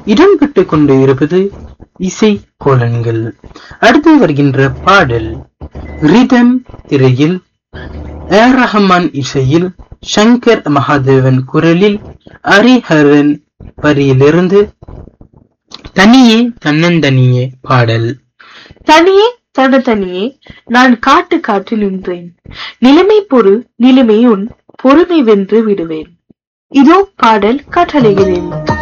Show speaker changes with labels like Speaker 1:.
Speaker 1: இடம்பெற்றுக் கொண்டு இருப்பது இசை கோலன்கள். அடுத்து வருகின்ற பாடல் ரிதம் திரையில் ஏர் ரஹ்மான் இசையில் சங்கர் மகாதேவன் குரலில் ஹரிஹரன் வரியிலிருந்து தனியே தன்னந்தனியே பாடல்.
Speaker 2: தனியே தனியே நான் காட்டு காட்டில் நின்றேன், நிலைமை பொறு நிலைமை உன் பொறுமை வென்று விடுவேன். இதோ பாடல் கட்டளைகளின்